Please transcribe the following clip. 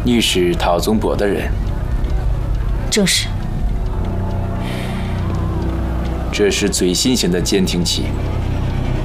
你是陶宗博的人？ 正是。 这是最新型的监听器，